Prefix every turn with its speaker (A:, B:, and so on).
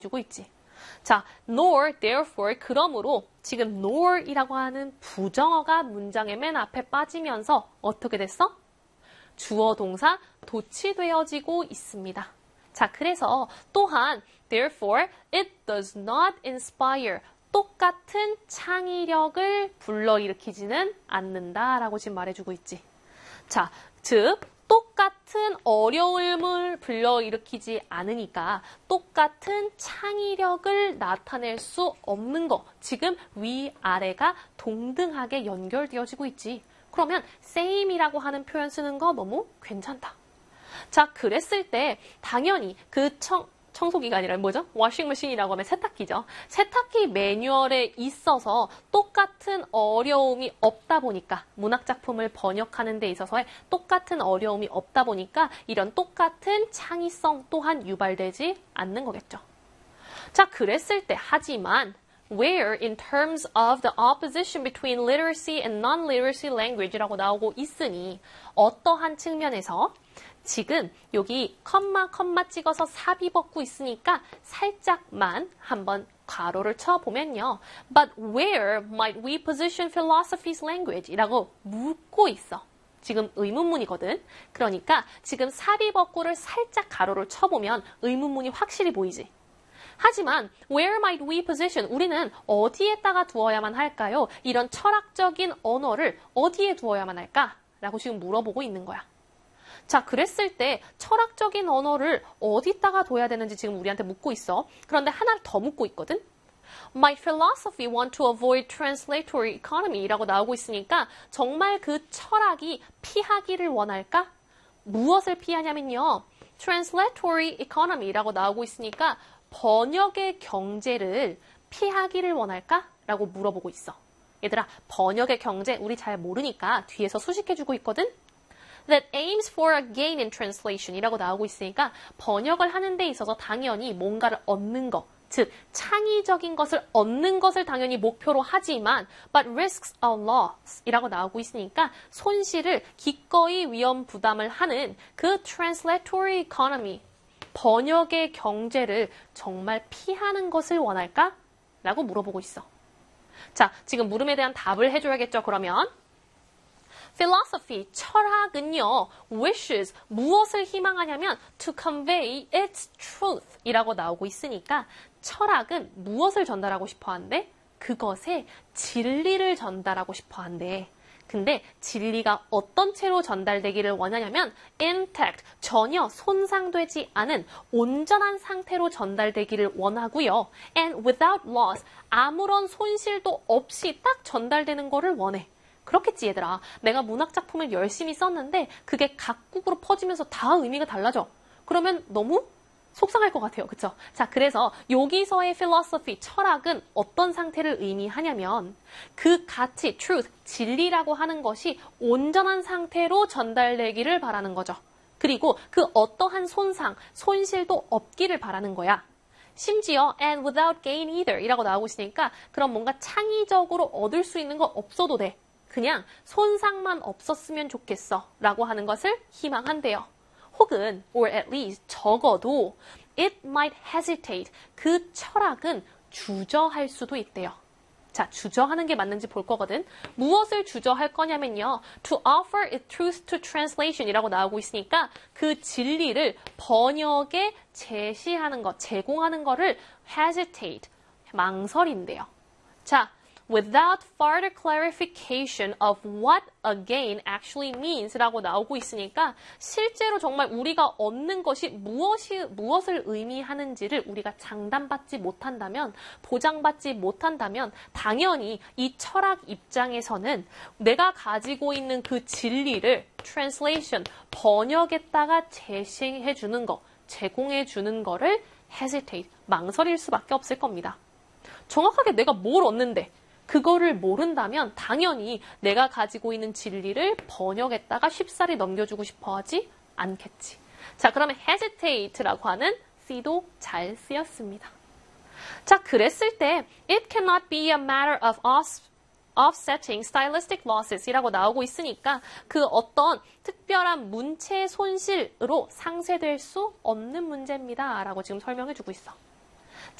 A: 주고 있지. 자, nor, therefore, 그러므로 지금 nor이라고 하는 부정어가 문장의 맨 앞에 빠지면서 어떻게 됐어? 주어 동사 도치되어지고 있습니다. 자, 그래서 또한 therefore, it does not inspire 똑같은 창의력을 불러일으키지는 않는다라고 지금 말해주고 있지. 자, 즉 똑같은 어려움을 불러일으키지 않으니까 똑같은 창의력을 나타낼 수 없는 거. 지금 위아래가 동등하게 연결되어지고 있지. 그러면 same이라고 하는 표현 쓰는 거 너무 괜찮다. 자, 그랬을 때 당연히 그 청소기가 아니라 뭐죠? 워싱머신이라고 하면 세탁기죠. 세탁기 매뉴얼에 있어서 똑같은 어려움이 없다 보니까 문학작품을 번역하는 데 있어서의 똑같은 어려움이 없다 보니까 이런 똑같은 창의성 또한 유발되지 않는 거겠죠. 자, 그랬을 때 하지만 where in terms of the opposition between literacy and non-literacy language라고 나오고 있으니 어떠한 측면에서 지금 여기 컴마 찍어서 삽입 벗고 있으니까 살짝만 한번 괄호를 쳐보면요. But where might we position philosophy's language? 이라고 묻고 있어. 지금 의문문이거든. 그러니까 지금 삽입 벗고를 살짝 가로를 쳐보면 의문문이 확실히 보이지. 하지만 where might we position? 우리는 어디에다가 두어야만 할까요? 이런 철학적인 언어를 어디에 두어야만 할까? 라고 지금 물어보고 있는 거야. 자, 그랬을 때 철학적인 언어를 어디다가 둬야 되는지 지금 우리한테 묻고 있어. 그런데 하나를 더 묻고 있거든. Might philosophy want to avoid translatory economy? 라고 나오고 있으니까 정말 그 철학이 피하기를 원할까? 무엇을 피하냐면요. translatory economy라고 나오고 있으니까 번역의 경제를 피하기를 원할까? 라고 물어보고 있어. 얘들아, 번역의 경제 우리 잘 모르니까 뒤에서 수식해주고 있거든. That aims for a gain in translation 이라고 나오고 있으니까 번역을 하는 데 있어서 당연히 뭔가를 얻는 것, 즉 창의적인 것을 얻는 것을 당연히 목표로 하지만 but risks a loss 이라고 나오고 있으니까 손실을 기꺼이 위험 부담을 하는 그 translatory economy, 번역의 경제를 정말 피하는 것을 원할까? 라고 물어보고 있어. 자, 지금 물음에 대한 답을 해줘야겠죠, 그러면. Philosophy, 철학은요, wishes, 무엇을 희망하냐면 to convey its truth 이라고 나오고 있으니까 철학은 무엇을 전달하고 싶어 한대? 그것의 진리를 전달하고 싶어 한대. 근데 진리가 어떤 채로 전달되기를 원하냐면 intact, 전혀 손상되지 않은 온전한 상태로 전달되기를 원하고요. And without loss, 아무런 손실도 없이 딱 전달되는 거를 원해. 그렇겠지 얘들아. 내가 문학작품을 열심히 썼는데 그게 각국으로 퍼지면서 다 의미가 달라져. 그러면 너무 속상할 것 같아요. 그쵸? 자, 그래서 여기서의 philosophy, 철학은 어떤 상태를 의미하냐면 그 가치, truth, 진리라고 하는 것이 온전한 상태로 전달되기를 바라는 거죠. 그리고 그 어떠한 손상, 손실도 없기를 바라는 거야. 심지어 and without gain either 이라고 나오고 있으니까 그럼 뭔가 창의적으로 얻을 수 있는 거 없어도 돼. 그냥 손상만 없었으면 좋겠어 라고 하는 것을 희망한대요. 혹은 or at least 적어도 it might hesitate 그 철학은 주저할 수도 있대요. 자, 주저하는 게 맞는지 볼 거거든. 무엇을 주저할 거냐면요. to offer its truth to translation 이라고 나오고 있으니까 그 진리를 번역에 제시하는 것, 제공하는 거를 hesitate, 망설인대요. 자, without further clarification of what a gain actually means 라고 나오고 있으니까 실제로 정말 우리가 얻는 것이 무엇을 의미하는지를 우리가 장담받지 못한다면, 보장받지 못한다면 당연히 이 철학 입장에서는 내가 가지고 있는 그 진리를 translation, 번역에다가 제시해 주는 거, 제공해 주는 거를 hesitate, 망설일 수밖에 없을 겁니다. 정확하게 내가 뭘 얻는데 그거를 모른다면 당연히 내가 가지고 있는 진리를 번역에다가 쉽사리 넘겨주고 싶어 하지 않겠지. 자, 그러면 hesitate라고 하는 C도 잘 쓰였습니다. 자, 그랬을 때 it cannot be a matter of offsetting stylistic losses 이라고 나오고 있으니까 그 어떤 특별한 문체 손실으로 상쇄될 수 없는 문제입니다. 라고 지금 설명해 주고 있어.